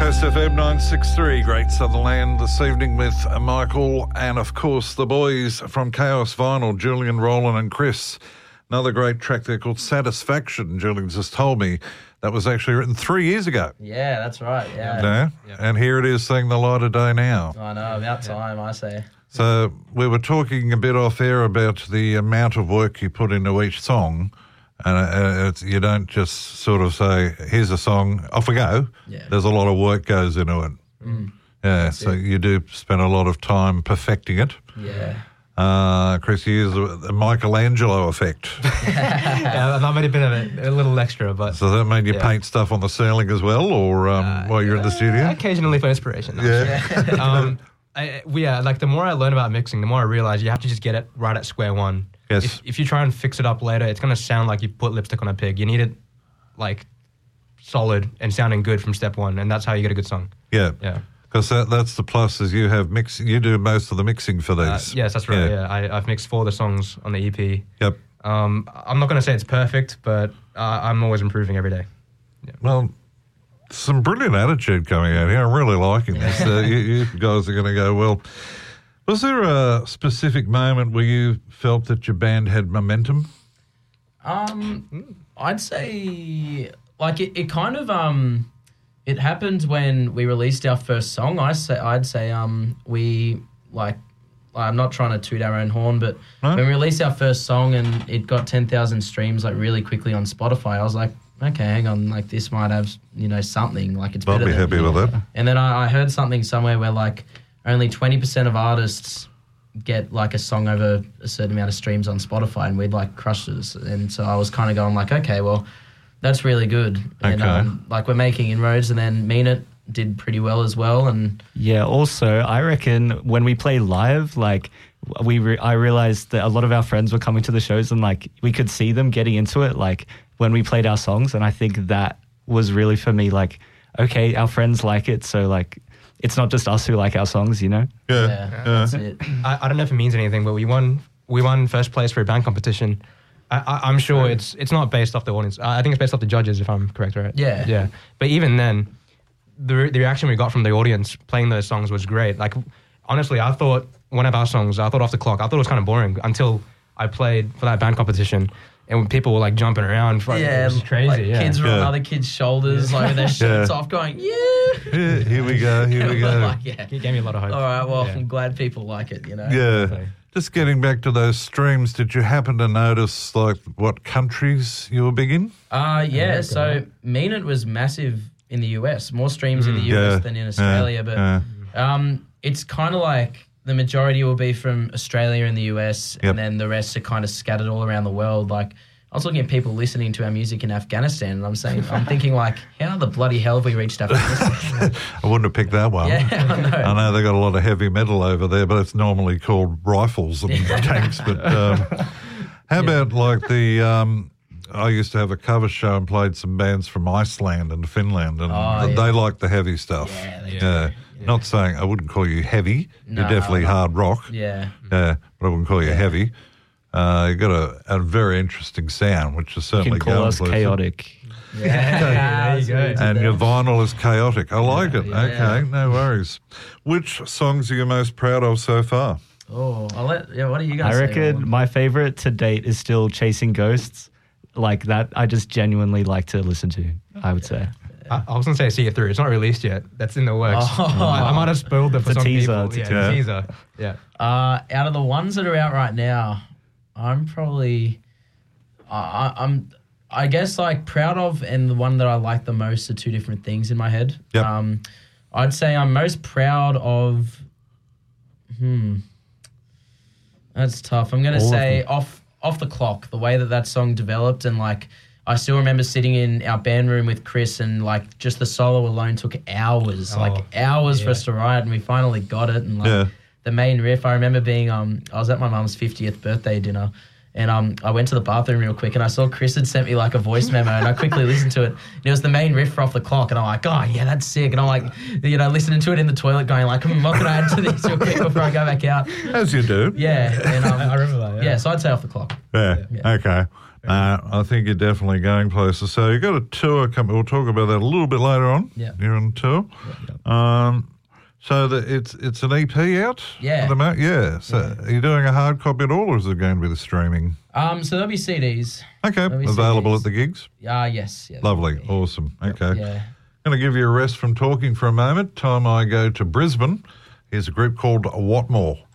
West FM 963, Great Sutherland this evening with Michael and, of course, the boys from Chaos Vinyl, Julian, Roland and Chris. Another great track there called Satisfaction. Julian just told me that was actually written 3 years ago. Yeah, that's right, yeah. You know? And here it is seeing the light of day now. I know, about time, I say. So we were talking a bit off air about the amount of work you put into each song. And you don't just sort of say, here's a song, off we go. Yeah. There's a lot of work goes into it. Yeah, so you do spend a lot of time perfecting it. Yeah. Chris, you use the Michelangelo effect. Yeah, that might have been a little extra, but... So that mean you paint stuff on the ceiling as well, or while you're in the studio? Occasionally for inspiration. Yeah. Like the more I learn about mixing, the more I realize you have to just get it right at square one. Yes. If you try and fix it up later, it's going to sound like you put lipstick on a pig. You need it, like, solid and sounding good from step one, and that's how you get a good song. Yeah. Yeah. Because that's the plus, is you have you do most of the mixing for these. Yes, that's right, yeah. I've mixed 4 of the songs on the EP. Yep. I'm not going to say it's perfect, but I'm always improving every day. Yeah. Well, some brilliant attitude coming out here. I'm really liking this. You guys are going to go well. Was there a specific moment where you felt that your band had momentum? I'd say, like, it kind of, it happened when we released our first song. I'd say we, like, I'm not trying to toot our own horn, but when we released our first song and it got 10,000 streams, like, really quickly on Spotify, I was like, okay, hang on, like, this might have, something, like, it's better than... I'll be happy with that. And then I heard something somewhere where, like, only 20% of artists get, like, a song over a certain amount of streams on Spotify, and we'd, like, crushed it. And so I was kind of going, like, okay, well, that's really good. Okay. And, like, we're making inroads, and then Mean It did pretty well as well. And yeah, also, I reckon when we play live, like, I realized that a lot of our friends were coming to the shows and, like, we could see them getting into it, like, when we played our songs. And I think that was really, for me, like, okay, our friends like it, so, like, it's not just us who like our songs, you know? Yeah. That's it. I don't know if it means anything, but we won first place for a band competition. I'm sure it's not based off the audience. I think it's based off the judges, if I'm correct, right? Yeah. Yeah. But even then, the reaction we got from the audience playing those songs was great. Like, honestly, I thought one of our songs, Off the Clock, I thought it was kind of boring until I played for that band competition. And when people were, like, jumping around, it was crazy. Like, kids were on other kids' shoulders, like, with their shirts off, going, Yeah, here we go. Like, It gave me a lot of hope. All right, well, I'm glad people like it, Yeah. Definitely. Just getting back to those streams, did you happen to notice, like, what countries you were big in? Yeah, so Mean It was massive in the US, more streams in the US than in Australia, but it's kind of like the majority will be from Australia and the US, and then the rest are kind of scattered all around the world. Like, I was looking at people listening to our music in Afghanistan, and I'm thinking, like, how the bloody hell have we reached Afghanistan? I wouldn't have picked that one. Yeah, I know. I know they got a lot of heavy metal over there, but it's normally called rifles and tanks. But how about, like, I used to have a cover show and played some bands from Iceland and Finland, and they like the heavy stuff. Yeah, they do. Not saying I wouldn't call you heavy. You're definitely hard rock. Yeah. But I wouldn't call you heavy. You've got a very interesting sound, which is certainly You can call us chaotic. Yeah, there you go. And your vinyl is chaotic. I like it. Yeah. Okay, no worries. Which songs are you most proud of so far? Oh, what do you guys I say? reckon my favorite to date is still Chasing Ghosts. Like, that I just genuinely like to listen to, I would say. I was going to say See It Through. It's not released yet. That's in the works. I might have spoiled it for some teaser. people. It's a teaser. Yeah. Out of the ones that are out right now, I'm probably... I guess, like, proud of and the one that I like the most are two different things in my head. Yep. I'd say I'm most proud of... That's tough. I'm going to say Off the Clock, the way that song developed, and, like, I still remember sitting in our band room with Chris, and, like, just the solo alone took hours, for us to write, and we finally got it. And, like, the main riff, I remember being, I was at my mum's 50th birthday dinner, and I went to the bathroom real quick, and I saw Chris had sent me, like, a voice memo, and I quickly listened to it, and it was the main riff for Off the Clock, and I'm like, oh, yeah, that's sick. And I'm like, listening to it in the toilet going, like, what can I add to this real quick before I go back out? As you do. Yeah. And, I remember that, yeah, so I'd say Off the Clock. Yeah. Okay. I think you're definitely going places. So you've got a tour coming. We'll talk about that a little bit later on. Yeah. You're on tour. So it's an EP out? Yeah. At the moment? Yeah. So are you doing a hard copy at all, or is it going to be the streaming? So there'll be CDs. Okay. There'll be Available CDs. at the gigs? Yes. Yeah, Lovely. there'll be. Awesome. Okay. Yeah. I'm going to give you a rest from talking for a moment. Time I go to Brisbane. Here's a group called Whatmore.